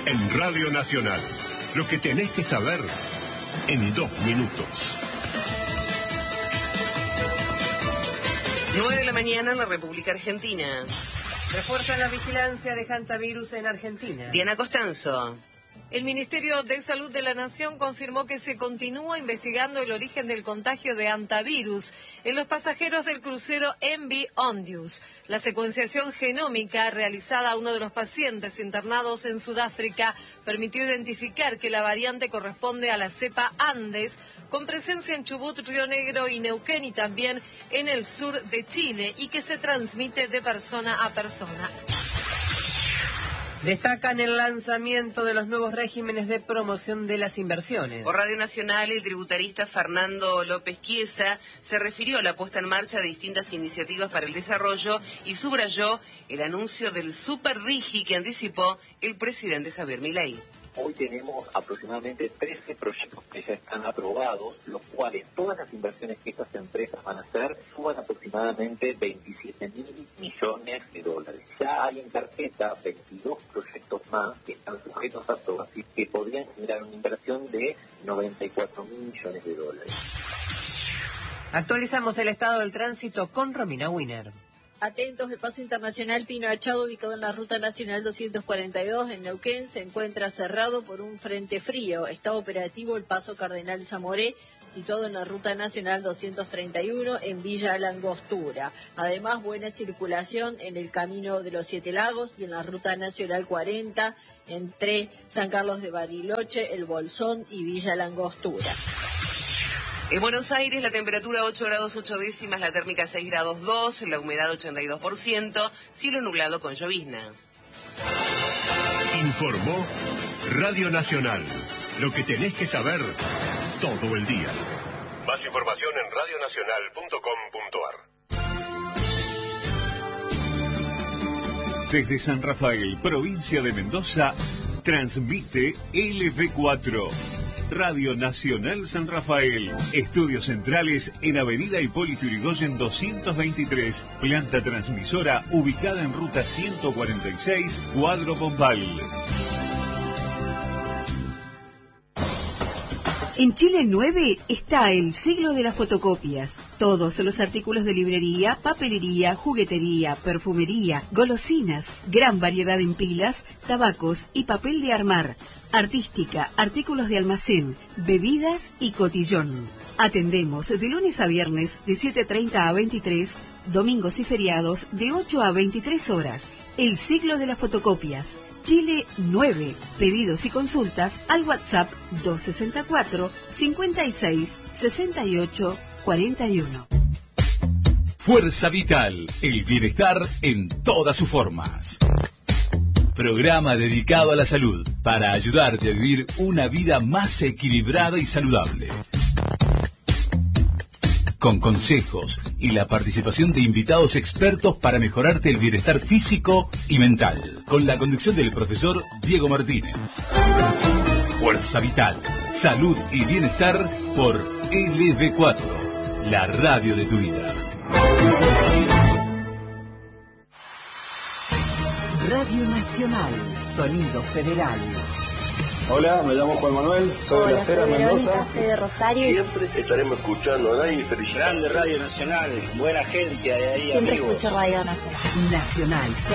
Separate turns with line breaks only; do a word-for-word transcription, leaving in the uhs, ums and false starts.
En Radio Nacional, lo que tenés que saber en dos minutos.
nueve de la mañana en la República Argentina.
Refuerzan la vigilancia de hantavirus en Argentina.
Diana Costanzo.
El Ministerio de Salud de la Nación confirmó que se continúa investigando el origen del contagio de hantavirus en los pasajeros del crucero M V Ondius. La secuenciación genómica realizada a uno de los pacientes internados en Sudáfrica permitió identificar que la variante corresponde a la cepa Andes, con presencia en Chubut, Río Negro y Neuquén, y también en el sur de Chile, y que se transmite de persona a persona.
Destacan el lanzamiento de los nuevos regímenes de promoción de las inversiones.
Por Radio Nacional, el tributarista Fernando López Chiesa se refirió a la puesta en marcha de distintas iniciativas para el desarrollo y subrayó el anuncio del Super Rigi que anticipó el presidente Javier Milei.
Hoy tenemos aproximadamente trece proyectos que ya están aprobados, los cuales todas las inversiones que estas empresas van a hacer suman aproximadamente veintisiete mil millones de dólares. Ya hay en carpeta veintidós proyectos más que están sujetos a aprobación, que podrían generar una inversión de noventa y cuatro mil millones de dólares.
Actualizamos el estado del tránsito con Romina Wiener.
Atentos, el paso internacional Pino Achado, ubicado en la Ruta Nacional doscientos cuarenta y dos en Neuquén, se encuentra cerrado por un frente frío. Está operativo el paso Cardenal Zamoré, situado en la Ruta Nacional doscientos treinta y uno en Villa Langostura. Además, buena circulación en el Camino de los Siete Lagos y en la Ruta Nacional cuarenta entre San Carlos de Bariloche, El Bolsón y Villa Langostura.
En Buenos Aires la temperatura ocho grados ocho décimas, la térmica seis grados dos, la humedad ochenta y dos por ciento, cielo nublado con llovizna.
Informó Radio Nacional, lo que tenés que saber todo el día. Más información en radio nacional punto com punto ar.
Desde San Rafael, provincia de Mendoza, transmite L V cuatro. Radio Nacional San Rafael. Estudios centrales en Avenida Hipólito Yrigoyen doscientos veintitrés. Planta transmisora ubicada en ruta ciento cuarenta y seis, Cuadro Pombal.
En Chile nueve está el siglo de las fotocopias. Todos los artículos de librería, papelería, juguetería, perfumería, golosinas, gran variedad en pilas, tabacos y papel de armar, artística, artículos de almacén, bebidas y cotillón. Atendemos de lunes a viernes de siete treinta a veintitrés, domingos y feriados de ocho a veintitrés horas. El siglo de las fotocopias. Chile nueve. Pedidos y consultas al WhatsApp doscientos sesenta y cuatro, cincuenta y seis, sesenta y ocho, cuarenta y uno.
Fuerza Vital, el bienestar en todas sus formas. Programa dedicado a la salud para ayudarte a vivir una vida más equilibrada y saludable. Con consejos y la participación de invitados expertos para mejorarte el bienestar físico y mental. Con la conducción del profesor Diego Martínez. Fuerza Vital, salud y bienestar por L V cuatro, la radio de tu vida.
Radio Nacional, Sonido Federal.
Hola, me llamo Juan Manuel, soy
Hola,
de la Cera,
soy
Mendoza.
Verónica, soy de Rosario.
Siempre estaremos escuchando a nadie feliz.
Grande Radio Nacional, buena gente, ahí, ahí
Siempre
amigos.
escucho Radio Nacional.
Nacional.